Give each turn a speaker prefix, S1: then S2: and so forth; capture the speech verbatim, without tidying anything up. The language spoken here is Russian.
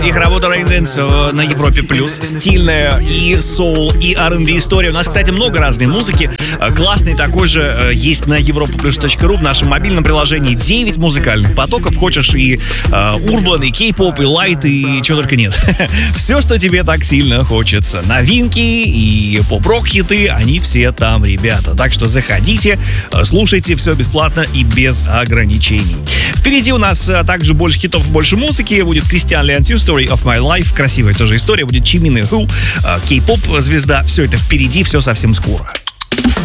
S1: Их работа Rain Dance на Европе Плюс. Стильная и соул, и ар энд би история. У нас, кстати, много разной музыки. Классный такой же есть на европа плюс точка ру в нашем мобильном приложении. девять музыкальных потоков. Хочешь и урбан, и кей-поп, и лайт, и чего только нет. Все, что тебе так сильно хочется. Новинки и поп-рок хиты, они все там, ребята. Так что заходите, слушайте, все бесплатно и без ограничений. Впереди у нас также больше хитов, больше музыки. Будет Кристиан Леонтью, Story of My Life. Красивая тоже история. Будет Чимин и Ху, кей-поп звезда. Все это впереди, все совсем скоро.